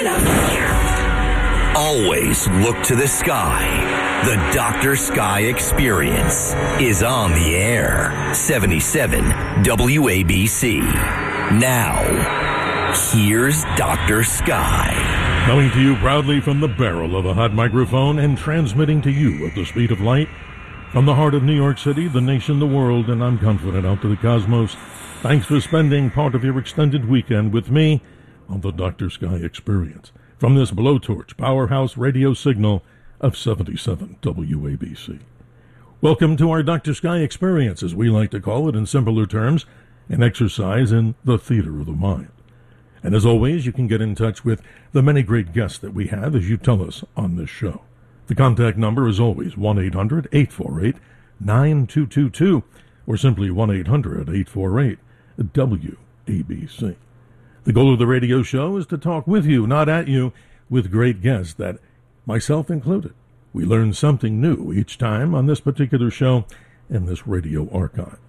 Always look to the sky. The Dr. Sky Experience is on the air. 77 WABC. Now, here's Dr. Sky. Coming to you proudly from the barrel of a hot microphone and transmitting to you at the speed of light from the heart of New York City, the nation, the world, and I'm confident out to the cosmos. Thanks for spending part of your extended weekend with me on the Dr. Sky Experience from this blowtorch powerhouse radio signal of 77 WABC. Welcome to our Dr. Sky Experience, as we like to call it in simpler terms, an exercise in the theater of the mind. And as always, you can get in touch with the many great guests that we have as you tell us on this show. The contact number is always 1-800-848-9222 or simply 1-800-848-WABC. The goal of the radio show is to talk with you, not at you, with great guests that, myself included, we learn something new each time on this particular show in this radio archive.